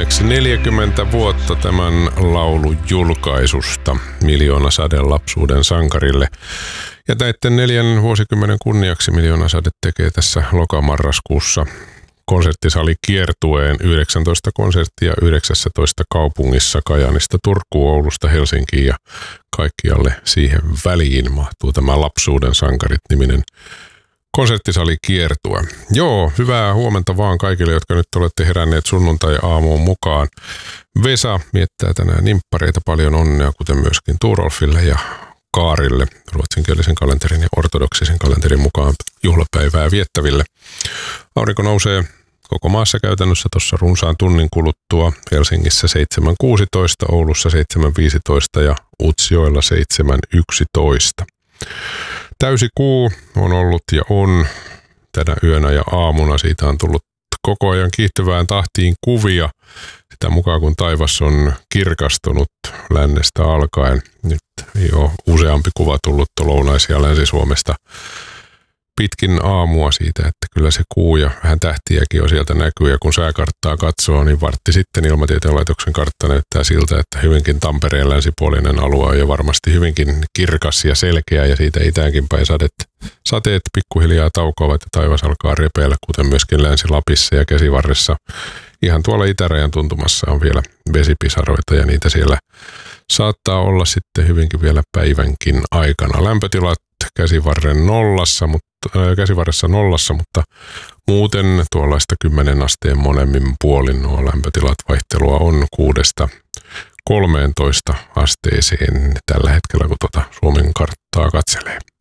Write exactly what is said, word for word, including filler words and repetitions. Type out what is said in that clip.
vuodeksi neljäkymmentä vuotta tämän laulun julkaisusta, Miljoonasade lapsuuden sankarille. Ja näiden neljän vuosikymmenen kunniaksi Miljoonasade tekee tässä lokamarraskuussa konserttisalikiertueen yhdeksäntoista konserttia yhdeksäntoista kaupungissa, Kajaanista Turkuun, Oulusta Helsinkiin ja kaikkialle siihen väliin mahtuu tämä Lapsuuden sankarit-niminen konserttisalikiertue. Joo, hyvää huomenta vaan kaikille, jotka nyt olette heränneet sunnuntai-aamuun mukaan. Vesa miettää tänään nimppareita, paljon onnea, kuten myöskin Turolfille ja Kaarille, ruotsinkielisen kalenterin ja ortodoksisen kalenterin mukaan juhlapäivää viettäville. Aurinko nousee koko maassa käytännössä tuossa runsaan tunnin kuluttua, Helsingissä seitsemän kuusitoista, Oulussa seitsemän viisitoista ja Utsjoella seitsemän yksitoista. Täysi kuu on ollut ja on tänä yönä ja aamuna. Siitä on tullut koko ajan kiihtyvään tahtiin kuvia sitä mukaan, kun taivas on kirkastunut lännestä alkaen. Nyt jo useampi kuva tullut Lounais- ja Länsi-Suomesta pitkin aamua siitä, että kyllä se kuu ja vähän tähtiäkin on sieltä näkyy. Ja kun sääkarttaa katsoo, niin vartti sitten Ilmatieteen laitoksen kartta näyttää siltä, että hyvinkin Tampereen länsipuolinen alue on jo varmasti hyvinkin kirkas ja selkeä. Ja siitä itäänkin päin sadet, sateet pikkuhiljaa taukoavat ja taivas alkaa repeillä, kuten myöskin Länsi-Lapissa ja Käsivarressa. Ihan tuolla itärajan tuntumassa on vielä vesipisaroita ja niitä siellä saattaa olla sitten hyvinkin vielä päivänkin aikana. Lämpötilat Käsivarren nollassa, mutta, äh, käsivarressa nollassa, mutta muuten tuollaista kymmenen asteen molemmin puolin nuo lämpötilat vaihtelua on kuudesta kolmeentoista asteeseen tällä hetkellä, kun tuota Suomen karttaa katselee.